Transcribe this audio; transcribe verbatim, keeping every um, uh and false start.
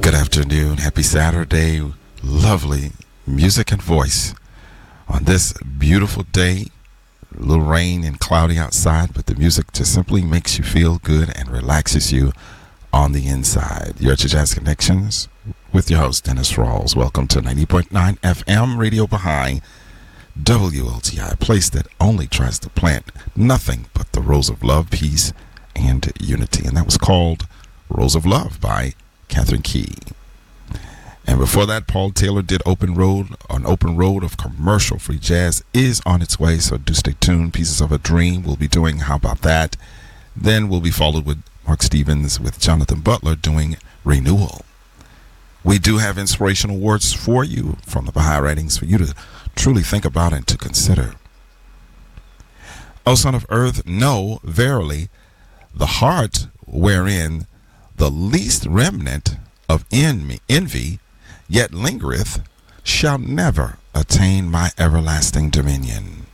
Good afternoon. Happy Saturday. Lovely music and voice on this beautiful day. A little rain and cloudy outside, but the music just simply makes you feel good and relaxes you on the inside. You're at your Jazz Connections with your host, Dennis Rawls. Welcome to ninety point nine F M Radio Baha'i, W L T I, a place that only tries to plant nothing but the rose of love, peace, and unity. And that was called Rose of Love by Catherine Key. And before that, Paul Taylor did Open Road. An Open Road of commercial-free jazz is on its way, so do stay tuned. Pieces of a Dream we'll be doing How About That? Then we'll be followed with Mark Stevens with Jonathan Butler doing Renewal. We do have inspirational words for you from the Baha'i writings for you to truly think about and to consider. O Son of Earth, know verily the heart wherein the least remnant of envy, envy yet lingereth, shall never attain my everlasting dominion.